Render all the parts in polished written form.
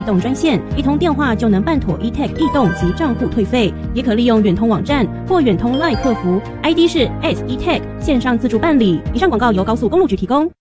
移动专线，一通电话就能办妥 eTag 异动及账户退费，也可利用远通网站或远通 LINE 客服 ，ID 是 @eTag 线上自助办理。以上广告由高速公路局提供。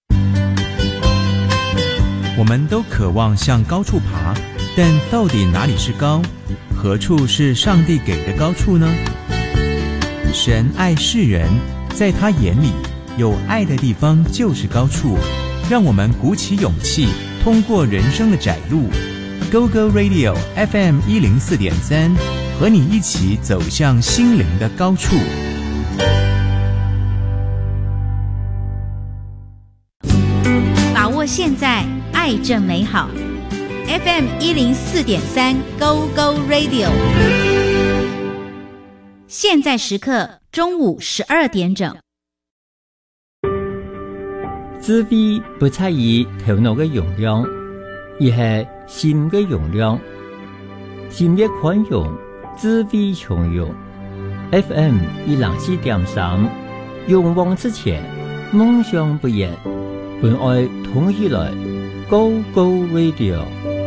我们都渴望向高处爬，但到底哪里是高？何处是上帝给的高处呢？神爱世人，在他眼里，有爱的地方就是高处。让我们鼓起勇气，通过人生的窄路。Go Go Radio FM 104.3，和你一起走向心灵的高处。 把握现在，爱正美好。FM 104.3 Go Go Radio， 现在时刻中午12点整。 智慧不在于头脑的容量，而是心的容量。心越宽容，智慧从容。FM 104.3，勇往直前，梦想不言，本爱同起来 ，Go Go Radio。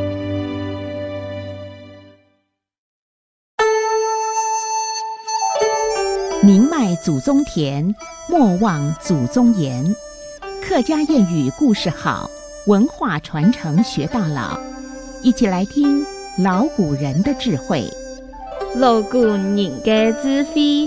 宁迈祖宗田，莫忘祖宗言。客家谚语故事好，文化传承学到老。一起来听老古人的智慧。 老古人的智慧。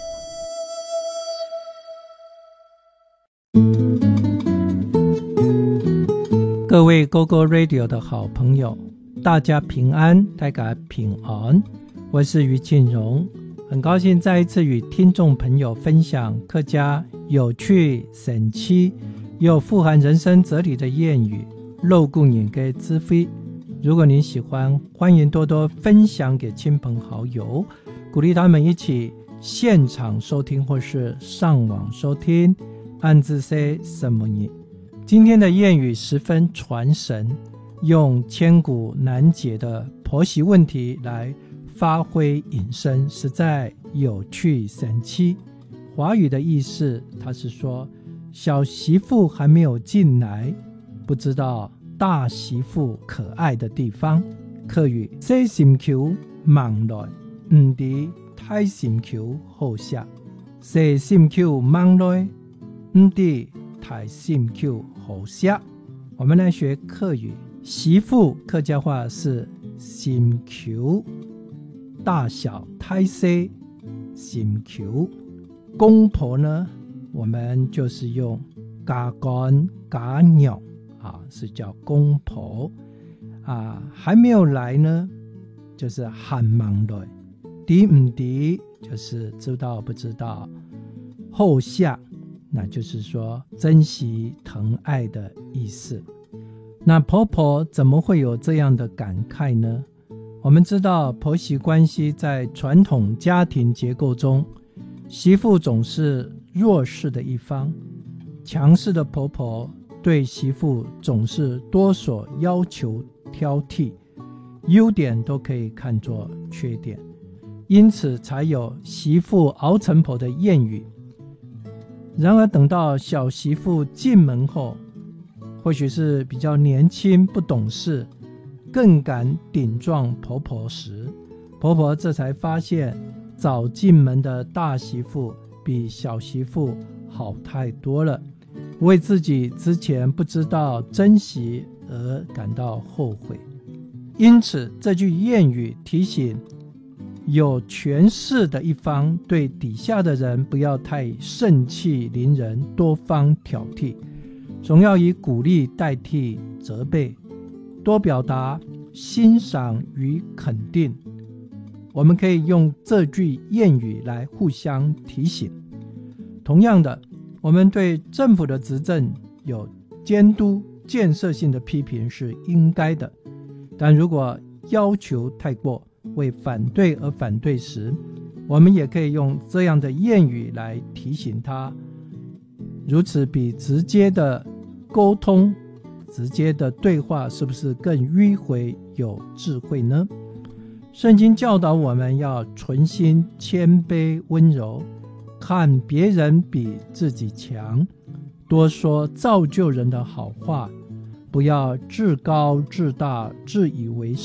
各位 Go Go Radio 的好朋友，大家平安，大家平安。我是于庆荣，很高兴再一次与听众朋友分享客家有趣、神奇又富含人生哲理的谚语老古人的智慧。如果您喜欢，欢迎多多分享给亲朋好友，鼓励他们一起现场收听或是上网收听。暗自说什么呢？今天的谚语十分传神，用千古难解的婆媳问题来发挥引申，实在有趣神奇。华语的意思，它是说小媳妇还没有进来，不知道大媳妇可爱的地方。客语小心球忙來，唔知大心球好下。小心球忙來，唔知大心球好下。我们来学客语，媳妇客家话是心球，大小太小心球。公婆呢，我们就是用家干家娘是叫公婆还没有来呢，就是喊忙来，知唔知就是知道不知道，后下那就是说珍惜疼爱的意思。那婆婆怎么会有这样的感慨呢？我们知道婆媳关系在传统家庭结构中，媳妇总是弱势的一方，强势的婆婆对媳妇总是多所要求挑剔，优点都可以看作缺点，因此才有媳妇熬成婆的谚语。然而等到小媳妇进门后，或许是比较年轻不懂事，更敢顶撞婆婆时，婆婆这才发现早进门的大媳妇比小媳妇好太多了，为自己之前不知道珍惜而感到后悔。因此这句谚语提醒有权势的一方对底下的人不要太盛气凌人，多方挑剔，总要以鼓励代替责备，多表达欣赏与肯定。我们可以用这句谚语来互相提醒。同样的，我们对政府的执政有监督建设性的批评是应该的，但如果要求太过，为反对而反对时，我们也可以用这样的谚语来提醒他。如此比直接的沟通、直接的对话是不是更迂回有智慧呢？圣经教导我们要存心谦卑温柔，看别人比自己强，多说造就人的好话， 不要自高自大、自以为